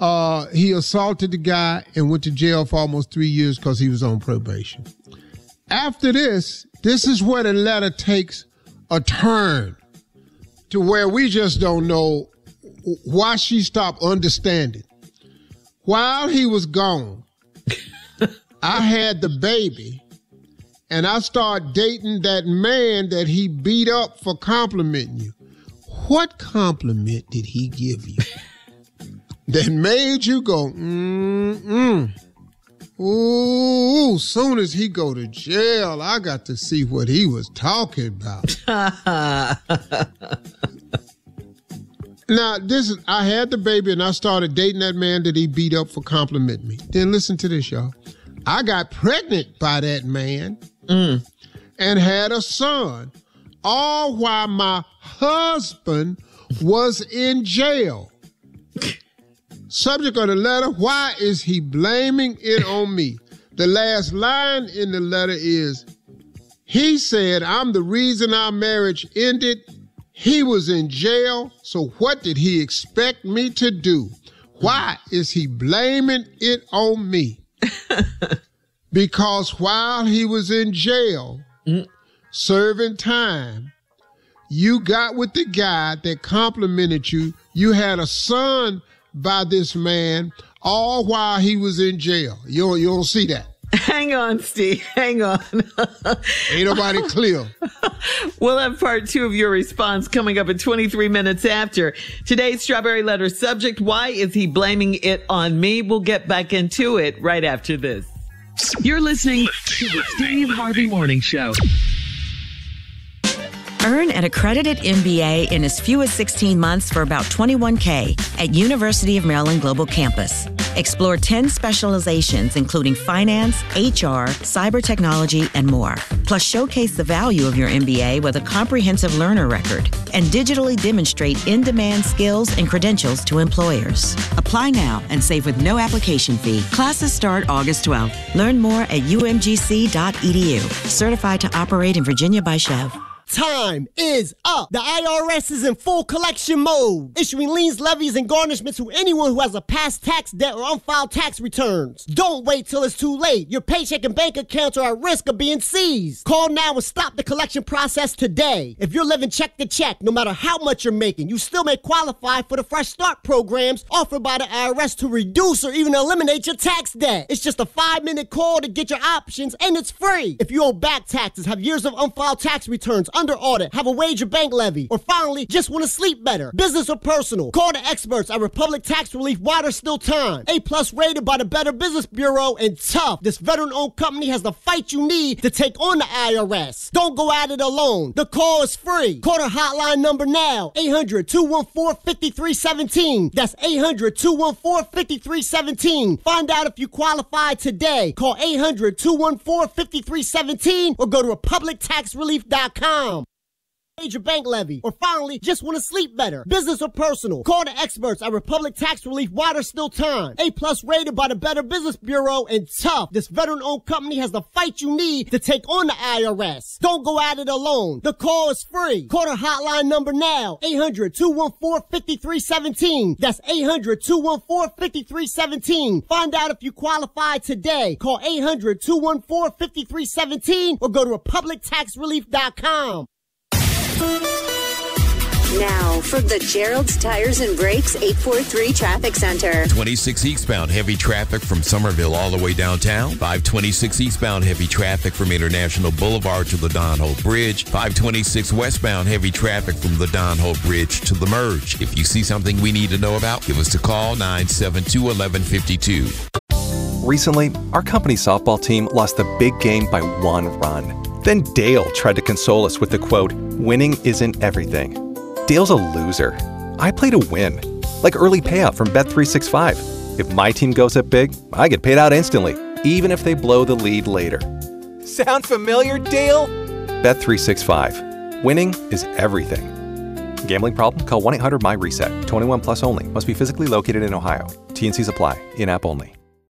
he assaulted the guy and went to jail for almost 3 years because he was on probation. After this is where the letter takes a turn to where we just don't know why she stopped understanding. While he was gone, I had the baby, and I started dating that man that he beat up for complimenting you. What compliment did he give you that made you go, Ooh, soon as he go to jail, I got to see what he was talking about. Now, I had the baby and I started dating that man that he beat up for complimenting me. Then listen to this, y'all. I got pregnant by that man and had a son, all while my husband was in jail. Subject of the letter, why is he blaming it on me? The last line in the letter is, he said, I'm the reason our marriage ended. He was in jail, so what did he expect me to do? Why is he blaming it on me? Because while he was in jail, serving time, you got with the guy that complimented you. You had a son by this man, all while he was in jail. You don't see that. Hang on, Steve. Hang on. Ain't nobody clear. We'll have part 2 of your response coming up at 23 minutes after. Today's Strawberry Letter subject, why is he blaming it on me? We'll get back into it right after this. You're listening to the Steve Harvey Morning Show. Earn an accredited MBA in as few as 16 months for about $21K at University of Maryland Global Campus. Explore 10 specializations, including finance, HR, cyber technology, and more. Plus, showcase the value of your MBA with a comprehensive learner record and digitally demonstrate in-demand skills and credentials to employers. Apply now and save with no application fee. Classes start August 12th. Learn more at umgc.edu. Certified to operate in Virginia by Chev. Time is up. The IRS is in full collection mode, issuing liens, levies, and garnishments to anyone who has a past tax debt or unfiled tax returns. Don't wait till it's too late. Your paycheck and bank accounts are at risk of being seized. Call now and stop the collection process today. If you're living check to check, no matter how much you're making, you still may qualify for the Fresh Start programs offered by the IRS to reduce or even eliminate your tax debt. It's just a 5-minute call to get your options, and it's free. If you owe back taxes, have years of unfiled tax returns, under audit, have a wage or bank levy, or finally just want to sleep better, business or personal, call the experts at Republic Tax Relief while there's still time. A+ rated by the Better Business Bureau, and tough. This veteran-owned company has the fight you need to take on the IRS. Don't go at it alone. The call is free. Call the hotline number now, 800-214-5317. That's 800-214-5317. Find out if you qualify today. Call 800-214-5317 or go to republictaxrelief.com. Major bank levy, or finally just want to sleep better, business or personal, call the experts at Republic Tax Relief while there's still time. A+ rated by the Better Business Bureau, and tough. This veteran-owned company has the fight you need to take on the IRS. Don't go at it alone. The call is free. Call the hotline number now, 800-214-5317. That's 800-214-5317. Find out if you qualify today. Call 800-214-5317 or go to republictaxrelief.com. Now, from the Gerald's Tires and Brakes 843 Traffic Center. 26 eastbound heavy traffic from Somerville all the way downtown. 526 eastbound heavy traffic from International Boulevard to the Don Hope Bridge. 526 westbound heavy traffic from the Don Hope Bridge to the merge. If you see something we need to know about, give us a call, 972-1152. Recently, our company's softball team lost the big game by 1 run. Then Dale tried to console us with the quote, "Winning isn't everything." Dale's a loser. I play to win, like early payout from Bet365. If my team goes up big, I get paid out instantly, even if they blow the lead later. Sound familiar, Dale? Bet365. Winning is everything. Gambling problem? Call 1-800-MY-RESET. 21 plus only. Must be physically located in Ohio. T&Cs apply. In-app only.